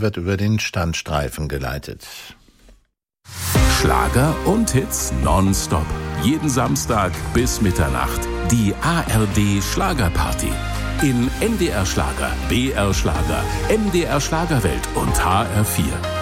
wird über den Standstreifen geleitet. Schlager und Hits nonstop. Jeden Samstag bis Mitternacht. Die ARD Schlagerparty. In NDR Schlager, BR Schlager, MDR Schlagerwelt und HR4.